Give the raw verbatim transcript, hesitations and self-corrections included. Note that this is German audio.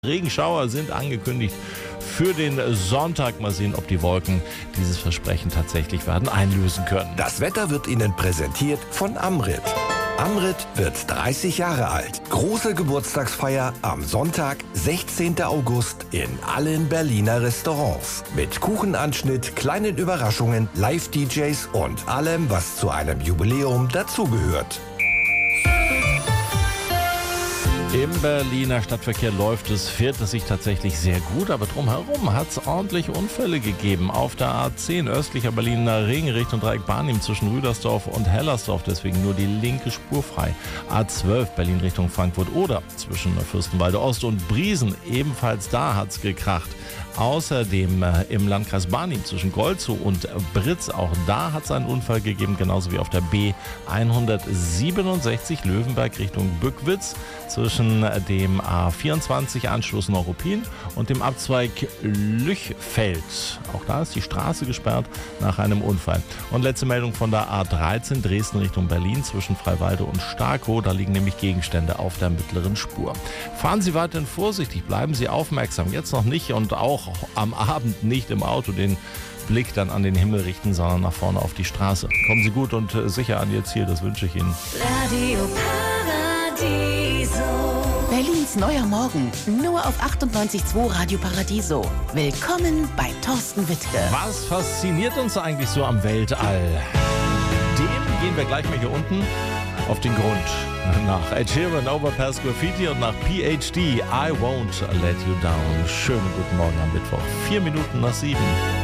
Regenschauer sind angekündigt für den Sonntag. Mal sehen, ob die Wolken dieses Versprechen tatsächlich werden einlösen können. Das Wetter wird Ihnen präsentiert von Amrit. Amrit wird dreißig Jahre alt. Große Geburtstagsfeier am Sonntag, sechzehnten August in allen Berliner Restaurants. Mit Kuchenanschnitt, kleinen Überraschungen, Live-D Js und allem, was zu einem Jubiläum dazugehört. Im Berliner Stadtverkehr läuft es, fährt es sich tatsächlich sehr gut, aber drumherum hat es ordentlich Unfälle gegeben. Auf der A zehn östlicher Berliner Ring Richtung Dreieck Barnim zwischen Rüdersdorf und Hellersdorf, deswegen nur die linke Spur frei. A zwölf Berlin Richtung Frankfurt oder zwischen Fürstenwalde Ost und Briesen, ebenfalls da hat es gekracht. Außerdem äh, im Landkreis Barnim zwischen Golzow und Britz, auch da hat es einen Unfall gegeben, genauso wie auf der B hundertsiebenundsechzig Löwenberg Richtung Bückwitz zwischen dem A vierundzwanzig Anschluss Neuruppin und dem Abzweig Lüchfeld. Auch da ist die Straße gesperrt nach einem Unfall. Und letzte Meldung von der A dreizehn Dresden Richtung Berlin zwischen Freiwalde und Starkow. Da liegen nämlich Gegenstände auf der mittleren Spur. Fahren Sie weiterhin vorsichtig, bleiben Sie aufmerksam. Jetzt noch nicht und auch am Abend nicht im Auto den Blick dann an den Himmel richten, sondern nach vorne auf die Straße. Kommen Sie gut und sicher an Ihr Ziel, das wünsche ich Ihnen. Radio Paradiso. Berlins neuer Morgen, nur auf achtundneunzig Komma zwei Radio Paradiso. Willkommen bei Thorsten Wittke. Was fasziniert uns eigentlich so am Weltall? Dem gehen wir gleich mal hier unten auf den Grund. Nach Ed Sheeran, Overpass Graffiti und nach P H D, I Won't Let You Down. Schönen guten Morgen am Mittwoch. Vier Minuten nach sieben.